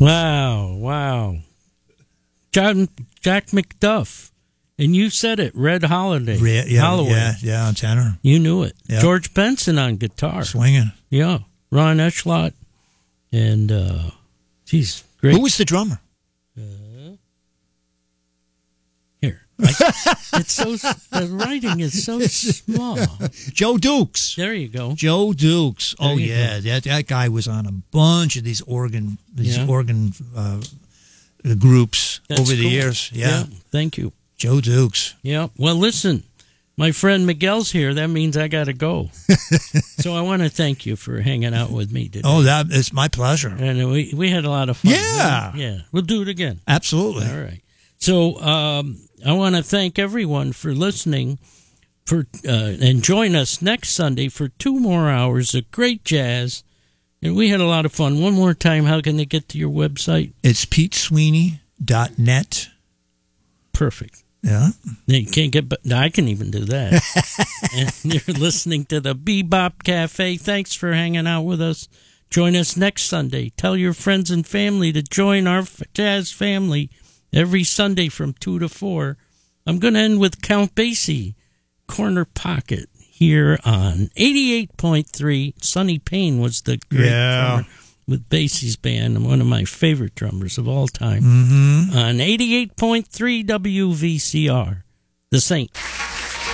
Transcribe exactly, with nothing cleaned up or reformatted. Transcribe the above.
Wow, wow. John, Jack McDuff. And you said it, Red Holiday. Red, yeah, Holloway. yeah, yeah, on tenor. You knew it. Yep. George Benson on guitar. Swinging. Yeah. Ron Eschlott. And, uh, geez, great. Who was the drummer? Uh, here. I, it's so, the writing is so small. Joe Dukes. There you go. Joe Dukes. There Oh, you yeah. go. That that guy was on a bunch of these organ, these Yeah. organ uh, groups That's over the cool. years. Yeah. Thank you. Joe Dukes. Yeah. Well, listen, my friend Miguel's here. That means I got to go. So I want to thank you for hanging out with me today. Oh, that it's my pleasure. And we we had a lot of fun. Yeah. Yeah. We'll do it again. Absolutely. All right. So um, I want to thank everyone for listening, for uh, and join us next Sunday for two more hours of great jazz. And we had a lot of fun. One more time, how can they get to your website? It's pete sweeney dot net. Perfect. Yeah. You can't get, but I can even do that. And you're listening to the Bebop Cafe. Thanks for hanging out with us. Join us next Sunday. Tell your friends and family to join our jazz family every Sunday from two to four. I'm going to end with Count Basie, Corner Pocket, here on eighty-eight point three. Sonny Payne was the great Yeah. drummer with Basie's band, and one of my favorite drummers of all time. Mm-hmm. On eighty-eight point three W V C R, The Saint.